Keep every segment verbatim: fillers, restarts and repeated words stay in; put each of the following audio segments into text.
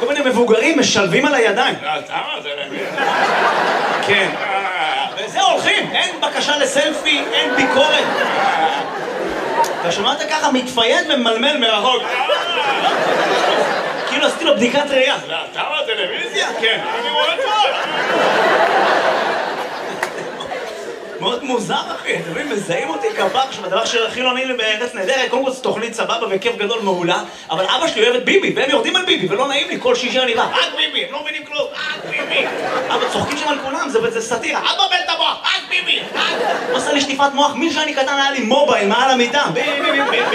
כל מיני מבוגרים משלבים על הידיים. לא, אתה אמרת להם. כן. וזה הולכים, אין בקשה לסלפי, אין ביקורת. אתה שמעת ככה מתפייד וממלמל מרחוק. כאילו עשיתי לו בדיקת ראייה. לא, אתה אמרת טלוויזיה? כן, אני רואה טוב. מאוד מוזר, אחי, אתם מבינים, מזהים אותי כפר, עכשיו הדבר שהכי לא נעים לי בארץ נהדרת, קודם כל זו תוכנית סבבה וכיף גדול מעולה, אבל אבא שלי אוהב את ביבי, והם יורדים על ביבי, ולא נעים לי, כל שישי אני בא, רק ביבי, הם לא מבינים כלום, רק ביבי. אבא, צוחקים שם על כולם, זה סאטירה, אל תבלבל את המוח, רק ביבי, רק... הוא עושה לי שטיפת מוח, משאני קטן היה לי מובייל מעל המיטה, ביבי, ביבי, ביבי.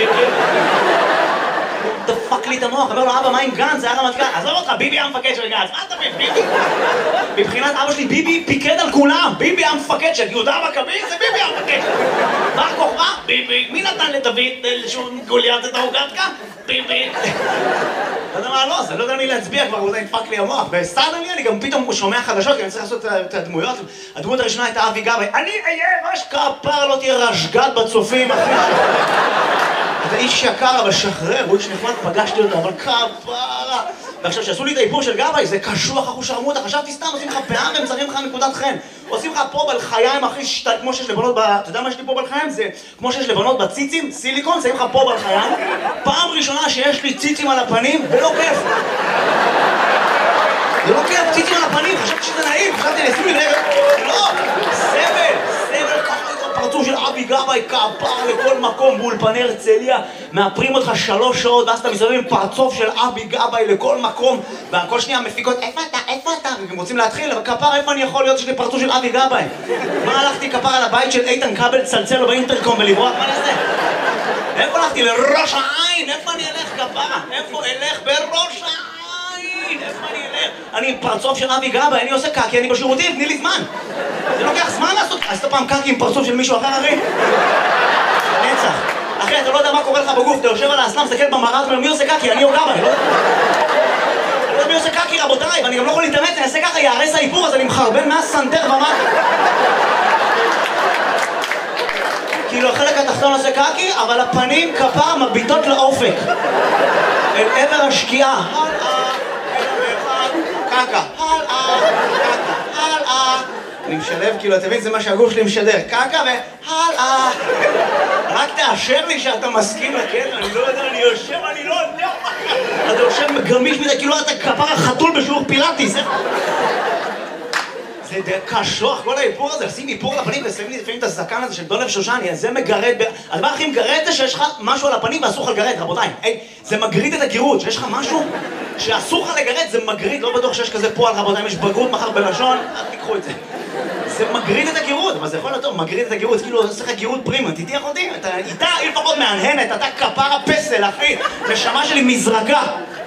דפק לי את המוח, אומר לו, אבא, מה עם גנץ? זה היה רמטכ"ל. עזוב אותך, ביבי המפקד של גנץ. מה אתה מבין, ביבי? מבחינת אבא שלי, ביבי פיקד על כולם. ביבי המפקד של יהודה המכבי, זה ביבי המפקד. בר כוכבא? ביבי. מי נתן לדוד לשום גוליית את ההוגתקה? ביבי. לא יודע מה לא, אז אני לא יודע מי להצביע כבר, הוא די נדפק לי המוח. וסטארט-אפ אני גם פתאום שומע חדשות, כי אני צריך לעשות את הדמויות. הדמות הראשונה הייתה אבי גבאי. אני אהיה ממש כפר, לא תהיה רשגת בצופים, אחי. אתה איש יקר, אבל שחרר, הוא איש נחמד, פגשתי אותו, אבל כפרה. ועכשיו, שעשו לי את האיפור של גבאי, זה קשוח, אחו שרמוטה, חשבתי סתם, עושים לך פאה והם זרים לך נקודת חן. עושים לך פה בלחיים, אחי, שתי, כמו שיש לבנות ב... אתה יודע מה יש לי פה בלחיים? זה כמו שיש לבנות בציצים, סיליקון, שמים לך פה בלחיים. פעם ראשונה שיש לי ציצים על הפנים, ולא כיף. זה לא כיף, ציצים על הפנים, חשבתי שזה נעים, חשבתי לשים לי לב. לא, סבל, סבל ככה. פרצוף של אבי גבאי כפר לכל מקום באולפני הרצליה, מאפרים אותך שלוש שעות ואז אתה מסתובב עם פרצוף של אבי גבאי לכל מקום וכל שנייה מפיקות איפה אתה, איפה אתה? והם רוצים להתחיל, אבל כפר איפה אני יכול להיות שיש לי פרצוף של אבי גבאי? מה הלכתי כפר על הבית של איתן כבל לצלצל לו באינטרקום ולברוח? מה לזה? איפה הלכתי? לראש העין? איפה אני אלך כפרה? איפה אלך? בראש העין? איפה אני אלך? אני עם פרצוף של אבי גבאי, אני עושה קקי, אני בשירותים, תני לי זמן. זה לוקח זמן לעשות, עשית פעם קקי עם פרצוף של מישהו אחר, אחי? נצח. אחי, אתה לא יודע מה קורה לך בגוף, אתה יושב על האסלה, מסתכל במראה, ואומר, מי עושה קקי? אני או גבאי, לא? אני לא יודע מי עושה קקי, רבותיי, ואני גם לא יכול להתאמץ, אני אעשה ככה, יערס האיפור, אז אני מחרבן מהסנטר ומטה. כאילו, החלק התחתון עושה קקי, אבל הפנים כפר מביטות לאופק. אל עבר השקיעה. קקה, הלאה, קקה, הלאה. אני משלב, כאילו, אתה מבין, זה מה שהגוף שלי משדר. קקה והלאה. רק תאשר לי שאתה מסכים לקטע, אני לא יודע, אני יושב, אני לא יודע מה. אתה יושב גמיש מדי, כאילו אתה כפר החתול בשיעור פילאטיס. זה די קשוח, כל האיפור הזה, לשים איפור על הפנים ושמים לי לפעמים את הזקן הזה של דולב שושני, אז זה מגרד, הדבר הכי מגרד זה שיש לך משהו על הפנים ואסור לך לגרד, רבותיי. זה מגריד את הגירות, שיש לך משהו שאסור לך לגרד, זה מגריד, לא בטוח שיש כזה פועל, רבותיי, יש בגרות מחר בלשון, אל תיקחו את זה. זה מגריד את הגירות, אבל זה יכול להיות טוב, מגריד את הגירות, כאילו עושה לך גירות פרימה, תתיח אותי, אתה איתה היא לפחות מהנהנת, אתה כפר הפסל, אחי, נשמה שלי מזרגה.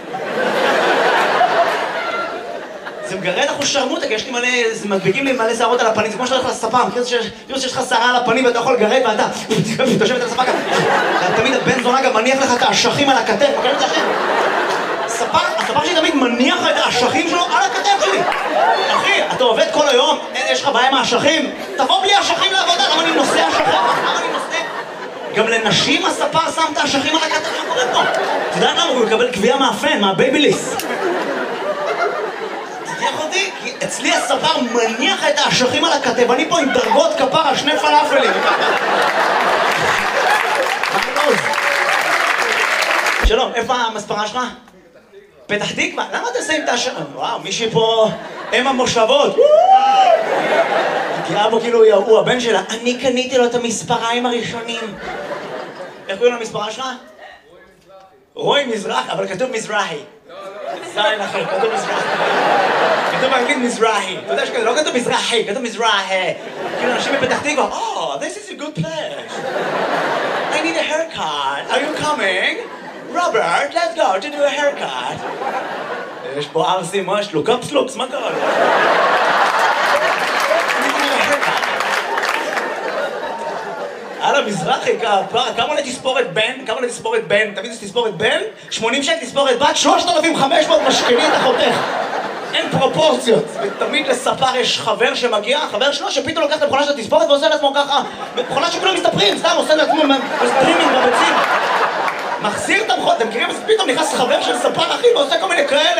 זה מגרד אחוז שרמוטה, כי יש לי מלא, זה מדביקים לי מלא שערות על הפנים, זה כמו שאתה הולך לספה, מכיר שיש לך שערה על הפנים ואתה יכול לגרד ואתה תושבת על הספה ככה. תמיד הבן זונה גם מניח לך את האשכים על הכתף, מכיר את זה השם? הספה שלי תמיד מניח את האשכים שלו על הכתף שלי. אחי, אתה עובד כל היום, יש לך בעיה עם האשכים? תבוא בלי האשכים לעבודה, למה אני נושא אשכים? למה אני נושא? גם לנשים הספר שם את האשכים על הכתף, מה קורה פה? אתה יודע למה? הוא מקבל קביעה מהפן, מהבייביליס. כי אצלי הספר מניח את האשכים על הכתב, אני פה עם דרגות כפר על שני פלאפלים. שלום, איפה המספרה שלך? פתח תקווה? למה אתם שמים את האשכים? וואו, מישהי פה אם המושבות. תראה בו כאילו הוא הבן שלה. אני קניתי לו את המספריים הראשונים. איך קוראים למספרה שלך? רוי מזרח, אבל כתוב מזרחי. זין אחר, כתוב מזרחי. כתוב באנגלית מזרחי. אתה יודע שכזה, לא כתוב מזרחי, כתוב מזרחי. כאילו אנשים בפתח תקווה, Oh, this is a good place. I need a haircut. Are you coming? Robert, let's go to do a haircut. יש פה ארסי, מה יש לו? קפסלוקס, מה קרה לו? הלאה, מזרחי, כמה עולה תספורת בן? כמה עולה תספורת בן? תמיד יש תספורת בן? שמונים שקל תספורת בת? שלושת אלפים וחמש מאות משכני את החותך. אין פרופורציות. ותמיד לספר יש חבר שמגיע, חבר שלו שפתאום לוקח את המכונה של התספורת ועושה לעצמו ככה. מכונה שכולם מסתפרים, סתם עושה לעצמו סטרימינג בביצים. מחזיר את המכונה, אתם מכירים? אז פתאום נכנס חבר של ספר אחי ועושה כל מיני כאלה.